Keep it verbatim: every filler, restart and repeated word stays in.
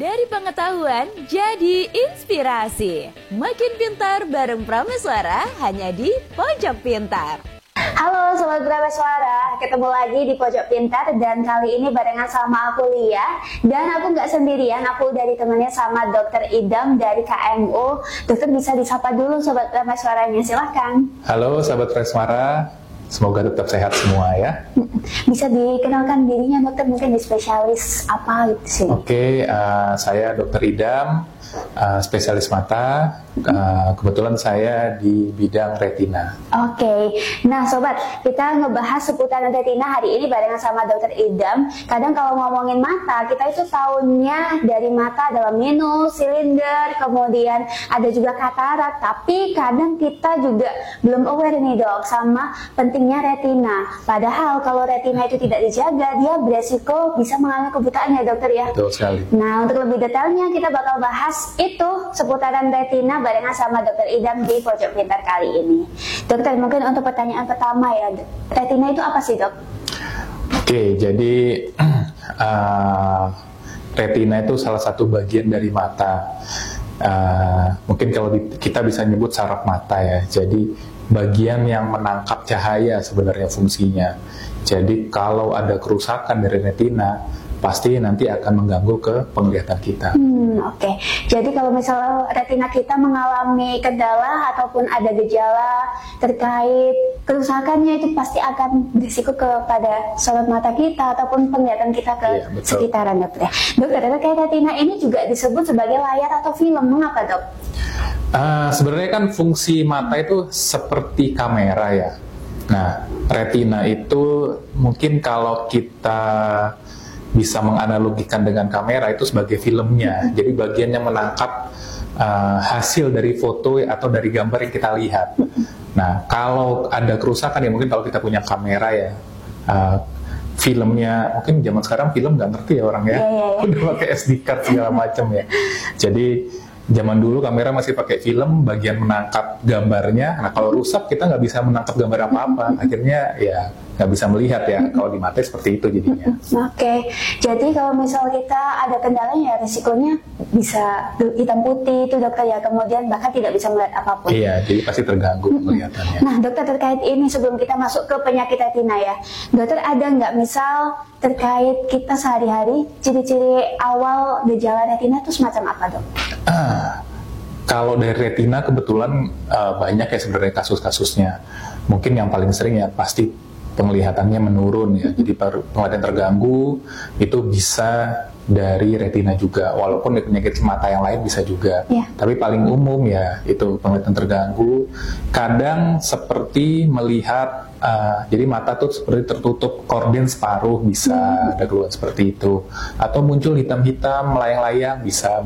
Dari pengetahuan jadi inspirasi. Makin pintar bareng Prameswara hanya di Pojok Pintar. Halo Sobat Prameswara, ketemu lagi di Pojok Pintar dan kali ini barengan sama aku Lia. Dan aku nggak sendirian, aku udah ditemani sama Dokter Idam dari K M U. Dokter bisa disapa dulu Sobat Prameswaranya, silahkan. Halo Sobat Prameswara, semoga tetap sehat semua ya. Bisa dikenalkan dirinya dokter, mungkin di spesialis apa gitu sih? Oke, uh, saya Dokter Idam, uh, spesialis mata. Uh, kebetulan saya di bidang retina. Oke, nah sobat, kita ngebahas seputaran retina hari ini barengan sama Dokter Idam. Kadang kalau ngomongin mata, kita itu tahunya dari mata adalah minus, silinder, kemudian ada juga katarak. Tapi kadang kita juga belum aware nih dok sama pentingnya retina. Padahal kalau retina itu tidak dijaga, dia beresiko bisa mengalami kebutaan ya dokter ya. Betul sekali. Nah untuk lebih detailnya kita bakal bahas itu seputaran retina barengan sama Dokter Idam di Pojok Pintar kali ini. Dokter, mungkin untuk pertanyaan pertama ya, retina itu apa sih dok? Oke, jadi uh, retina itu salah satu bagian dari mata. Uh, mungkin kalau di, kita bisa nyebut saraf mata ya. Jadi bagian yang menangkap cahaya sebenarnya fungsinya. Jadi kalau ada kerusakan dari retina, pasti nanti akan mengganggu ke penglihatan kita. Hmm, Oke, okay. Jadi kalau misalnya retina kita mengalami kendala ataupun ada gejala terkait kerusakannya, itu pasti akan berisiko kepada sorot mata kita ataupun penglihatan kita ke iya, sekitaran dokter. Dokter, terkait retina ini juga disebut sebagai layar atau film, mengapa dok? Uh, sebenarnya kan fungsi mata itu seperti kamera ya. Nah, retina itu mungkin kalau kita bisa menganalogikan dengan kamera itu sebagai filmnya. Jadi bagian yang menangkap uh, hasil dari foto atau dari gambar yang kita lihat. Nah, kalau ada kerusakan ya mungkin kalau kita punya kamera ya, uh, filmnya, mungkin zaman sekarang film nggak ngerti ya orang ya, yeah, yeah, yeah. udah pakai S D card segala macam ya. Jadi zaman dulu kamera masih pakai film, bagian menangkap gambarnya. Nah kalau rusak kita nggak bisa menangkap gambar apa-apa. Akhirnya ya nggak bisa melihat ya. Kalau di mata seperti itu jadinya. Oke, okay. Jadi kalau misal kita ada kendalanya ya risikonya bisa hitam putih itu dokter ya. Kemudian bahkan tidak bisa melihat apapun. Iya, jadi pasti terganggu penglihatannya. Nah dokter, terkait ini sebelum kita masuk ke penyakit retina ya, dokter ada nggak misal terkait kita sehari-hari ciri-ciri awal gejala retina itu semacam apa dok? Ah, kalau dari retina kebetulan uh, banyak ya sebenarnya kasus-kasusnya. Mungkin yang paling sering ya pasti penglihatannya menurun ya. Jadi penglihatan terganggu itu bisa dari retina juga. Walaupun penyakit mata yang lain bisa juga. Yeah. Tapi paling umum ya itu penglihatan terganggu. Kadang seperti melihat Uh, jadi mata tuh seperti tertutup korden separuh bisa, hmm. ada keluhan seperti itu, atau muncul hitam-hitam melayang-layang bisa.